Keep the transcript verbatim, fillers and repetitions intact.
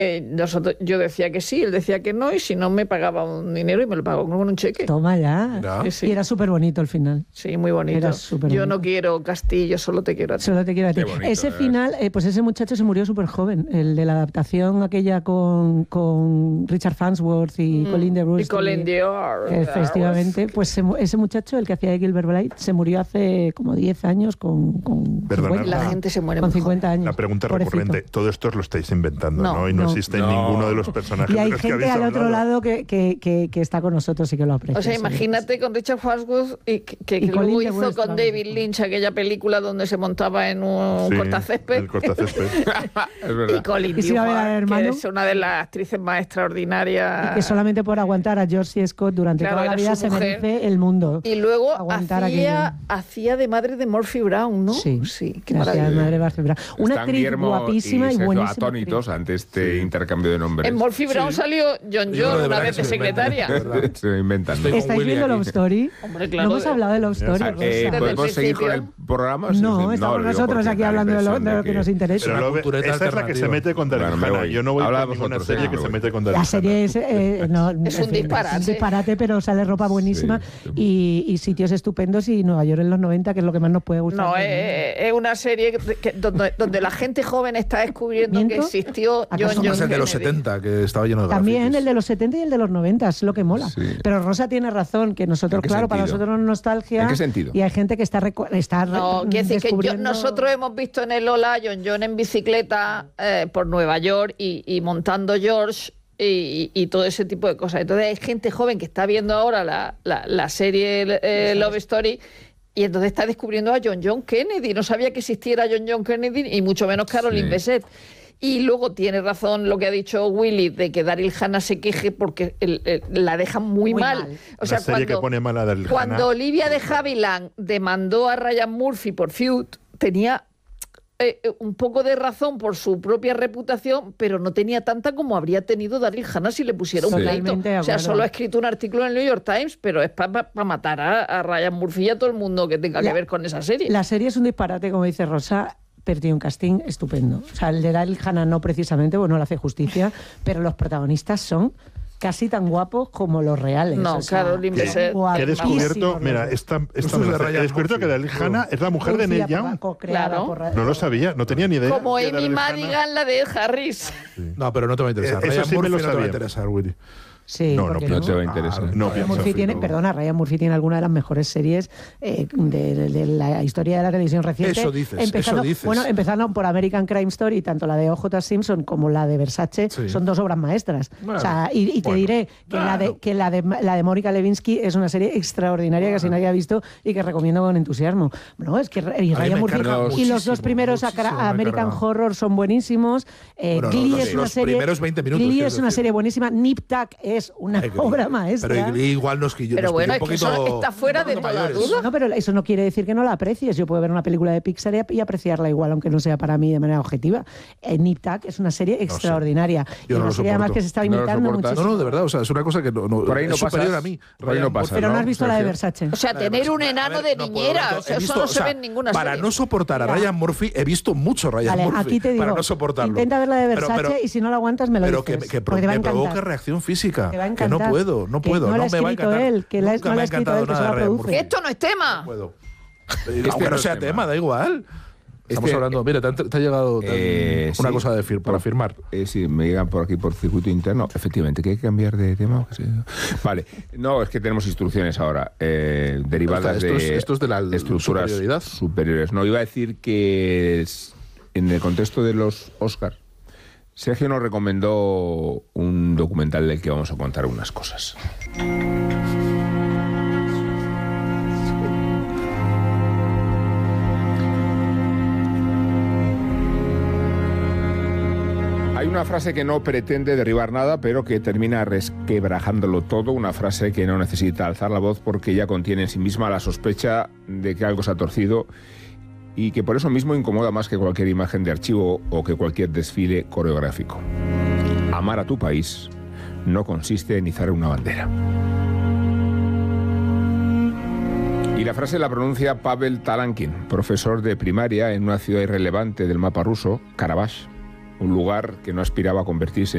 Eh, nosotros, yo decía que sí, él decía que no, y si no me pagaba un dinero y me lo pagó con un cheque. Toma ya. ¿No? Sí, sí. Y era súper bonito el final. Sí, muy bonito. Era súper bonito. Yo no quiero Castillo, solo te quiero a ti. Solo te quiero a ti. Bonito, ese ¿eh? final, eh, pues ese muchacho se murió súper joven. El de la adaptación aquella con, con Richard Farnsworth y Mm, Colin DeBrusque. Y Colin Dior. Efectivamente, pues se, ese muchacho, el que hacía de Gilbert Blythe, se murió hace como diez años con, con, Perdonad, cincuenta, La gente se muere con muy cincuenta años. La pregunta Pobrecito. recurrente, todo esto os lo estáis inventando, ¿no? No, Y no, no. existe No. ninguno de los personajes Y hay de los que gente habéis al otro hablado. lado que, que, que, que está con nosotros y que lo aprecia. O sea, seguro. imagínate con Richard Farnsworth y que, que Y luego Colin hizo DeBrusque con también. David Lynch aquella película donde se montaba en un Sí, cortacésped. el cortacésped. Es Y verdad. Colin ¿Y si iba a ver al Dior, hermano? que es una de las actrices más extraordinarias. Y que solamente por aguantar a George Scott durante Claro, toda la era vida su se mujer. merece el mundo. Y luego Aguantar hacía, aquello. hacía de madre de Murphy Brown, ¿no? Sí, sí, qué Gracias, maravilla. madre Barcelona. Una Están actriz Guillermo guapísima y, Sergio buenísima. atónitos actriz. ante este intercambio de nombres. En Murphy Brown salió John Yo John de una verdad vez que de se lo inventan, secretaria. de verdad. Se lo inventan. Estoy con ¿Estáis Willy viendo aquí. Love Story? Hombre, claro, no hemos de- hablado de Love Ya Story. Ah, Rosa. eh, Desde el ¿Podemos seguir con el principio. programa? No, Sí, sí, estamos lo digo nosotros porque aquí da la hablando de lo, impresión de lo que, nos interesa. Pero Una lo ve- cultureta esa es la que se alternativa. mete con Daryl Bueno, me Hannah. voy. Yo no voy Habla con ninguna vosotros, serie ya, que me se voy. mete con Daryl La Hannah. serie es, eh, no, Es un en fin, disparate. Es un disparate, pero sale ropa buenísima Sí, sí. Y, y sitios estupendos y Nueva York en los noventa, que es lo que más nos puede gustar. No, es, es una serie que- que- donde, donde la gente joven está descubriendo que ¿Miento? existió ¿Acaso John no Es John el de los Kennedy. setenta, que estaba lleno de También grafitis. el de los setenta y el de los noventa, es lo que mola. Sí. Pero Rosa tiene razón, que nosotros, ¿En qué claro, para sentido? nosotros no es nostalgia. ¿En qué sentido? Y hay gente que está, recu- está No, re- quiere decir que yo- descubriendo... nosotros hemos visto en el Ola a John John en bicicleta eh, por Nueva York y, y montando George y, y todo ese tipo de cosas. Entonces hay gente joven que está viendo ahora la, la, la serie eh, Love Story y entonces está descubriendo a John John Kennedy. No sabía que existiera John John Kennedy y mucho menos Caroline Sí. Bessette. Y luego tiene razón lo que ha dicho Willy de que Daryl Hannah se queje porque el- el- la dejan muy, Muy mal. mal. O sea, Una serie cuando, que pone mal a Daryl cuando Hannah. Olivia de Havilland demandó a Ryan Murphy por Feud, tenía eh, un poco de razón por su propia reputación, pero no tenía tanta como habría tenido Daryl Hannah si le pusiera un Sí. pleito. Totalmente de O sea, acuerdo. solo ha escrito un artículo en el New York Times, pero es para matar a, a Ryan Murphy y a todo el mundo que tenga La- que ver con esa serie. La serie es un disparate, como dice Rosa, pero tiene un casting estupendo. O sea, el de Daryl Hannah no precisamente, bueno, le hace justicia, pero los protagonistas son casi tan guapos como los reales. No, o sea, Caroline Que- Bessette. Que he guapísimos descubierto, los mira, dos. esta, esta Esto es me de la sé. Ryan He descubierto que Murphy. Daryl Hannah es la mujer de Neil Producida Young. por- co-creada Claro. por Ra- No lo sabía, no tenía ni idea. Como que Amy Daryl Hannah- Madigan, la de Ed Harris. No, pero no te va a interesar. Eh, eso Ryan sí me Murphy lo no te va a sabía. interesar, Willy. Sí, No, no, porque no No te va a interesar. No, Ryan pienso. Murphy tiene, no. perdona, Ryan Murphy tiene alguna de las mejores series eh, de, de- de la historia de la televisión reciente. Eso dices, empezando, eso dices. Bueno, empezando por American Crime Story, tanto la de O J Simpson como la de Versace, Sí. son dos obras maestras. Bueno, o sea, y, y te bueno, diré que, la de, bueno. que la de la de Mónica Lewinsky es una serie extraordinaria que casi nadie ha visto y que recomiendo con entusiasmo. No, es que y A mí Ryan me Murphy encarga y los muchísimo, dos primeros muchísimo Acra- me American encarga. Horror son buenísimos. Eh, Bueno, Glee los- es una los serie primeros veinte minutos, Glee quieres es una decir. serie buenísima. Nip Tuck es una Ay, Glee. obra maestra. Pero Glee igual nos quilló. Pero nos bueno, pilló es que un eso poquito- está fuera un de poquito toda mayores. duda. No, pero eso no quiere decir que no la aprecies. Yo puedo ver una película de Pixar y, y apreciarla igual, aunque no sea para mí de manera objetiva. Eh, Nip Tuck es una serie extraordinaria. Yo y no una lo serie además soporto. que se está ¿No lo imitando soportas? muchísimo. No, no, de verdad, o sea, es una cosa que no, no, Por ahí no es superior pasas, a mí. por ahí Ryan no pasas, Murphy. Pero no ¿no, has visto la de Sergio? Versace. O sea, La de tener un Versace. enano A ver, de no puedo niñera. ver, O sea, he eso visto- no o se sea, ve en ninguna Para serie. no soportar a Mira. Ryan Murphy, he visto mucho Ryan Vale, Murphy. aquí te digo, para no soportarlo. intenta ver la de Pero- Versace pero- y si no la aguantas me lo Pero que, dices. que pro- porque te va a me provoca encantar. reacción física. Te va a Que no encantar. puedo, no Que puedo. no la No, ha me va a escrito encantar. él, que la- Nunca no me la ha ha escrito encantado él, que nada se la de Ryan produce. Murphy. Esto no es tema. No puedo. Este Aunque no no es sea tema. tema, da igual. Estamos Este- hablando, mira, te, han- te ha llegado te- Eh, una sí, cosa de fir- para por- firmar. Eh, sí, me llegan por aquí por circuito interno. Efectivamente, que hay que cambiar de tema. que sí. Vale, no, es que tenemos instrucciones ahora eh, derivadas Esto es- de esto es de la estructuras superioridad. superiores. No, iba a decir que es- en el contexto de los Oscar, Sergio nos recomendó un documental del que vamos a contar unas cosas. Hay una frase que no pretende derribar nada, pero que termina resquebrajándolo todo. Una frase que no necesita alzar la voz porque ya contiene en sí misma la sospecha de que algo se ha torcido y que por eso mismo incomoda más que cualquier imagen de archivo o que cualquier desfile coreográfico. Amar a tu país no consiste en izar una bandera. Y la frase la pronuncia Pavel Talankin, profesor de primaria en una ciudad irrelevante del mapa ruso, Karabaj, un lugar que no aspiraba a convertirse